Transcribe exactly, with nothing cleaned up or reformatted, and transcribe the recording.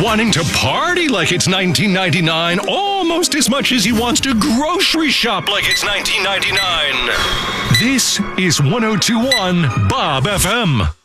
wanting to party like it's nineteen ninety-nine almost as much as he wants to grocery shop like it's nineteen ninety-nine. This is one oh two point one Bob F M.